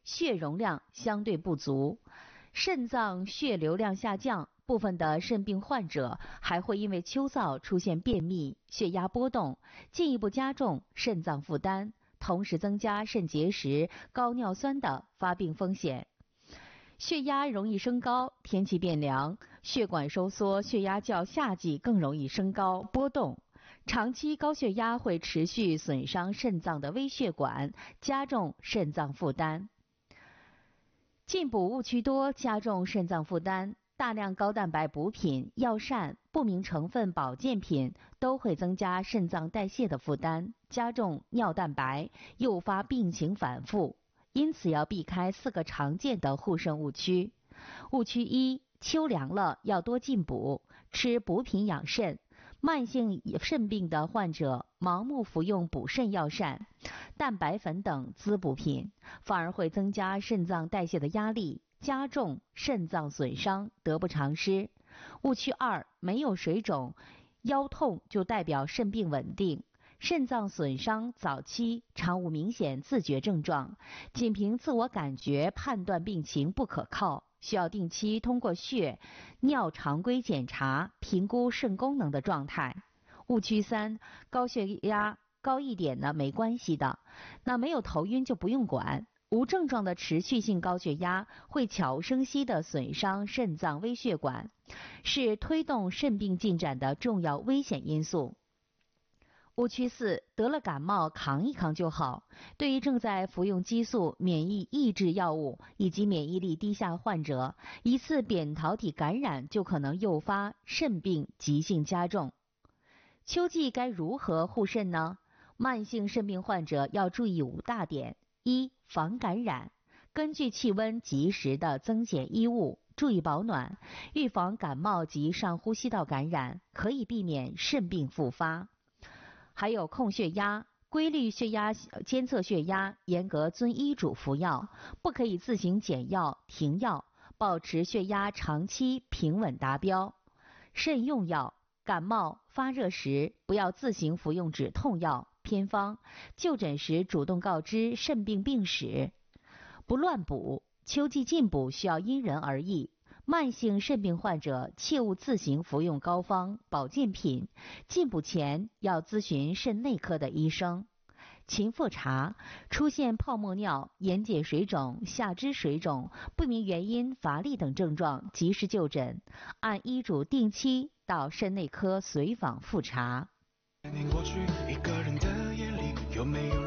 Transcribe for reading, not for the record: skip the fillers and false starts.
血容量相对不足，肾脏血流量下降，部分的肾病患者还会因为秋燥出现便秘、血压波动，进一步加重肾脏负担，同时增加肾结石、高尿酸的发病风险。血压容易升高，天气变凉，血管收缩，血压较夏季更容易升高波动。长期高血压会持续损伤肾脏的微血管，加重肾脏负担。进补误区多，加重肾脏负担。大量高蛋白补品、药膳、不明成分保健品都会增加肾脏代谢的负担，加重尿蛋白，诱发病情反复。因此要避开4个常见的护肾误区。误区1：秋凉了要多进补，吃补品养肾。慢性肾病的患者盲目服用补肾药膳、蛋白粉等滋补品，反而会增加肾脏代谢的压力，加重肾脏损伤，得不偿失。误区2：没有水肿、腰痛就代表肾病稳定。肾脏损伤早期常无明显自觉症状，仅凭自我感觉判断病情不可靠，需要定期通过血、尿常规检查，评估肾功能的状态。误区3：高血压高一点呢没关系的，那没有头晕就不用管。无症状的持续性高血压会悄无声息地损伤肾脏微血管，是推动肾病进展的重要危险因素。误区4：得了感冒扛一扛就好。对于正在服用激素、免疫抑制药物以及免疫力低下患者，一次扁桃体感染就可能诱发肾病急性加重。秋季该如何护肾呢？慢性肾病患者要注意5大点。1、防感染，根据气温及时的增减衣物，注意保暖，预防感冒及上呼吸道感染，可以避免肾病复发。还有控血压，规律血压监测血压，严格遵医嘱服药，不可以自行减药、停药，保持血压长期平稳达标。慎用药，感冒发热时不要自行服用止痛药、偏方，就诊时主动告知肾病病史。不乱补，秋季进补需要因人而异。慢性肾病患者切勿自行服用膏方、保健品，进补前要咨询肾内科的医生。勤复查，出现泡沫尿、眼睑水肿、下肢水肿、不明原因乏力等症状，及时就诊，按医嘱定期到肾内科随访复查。 过去一个人的眼里有没有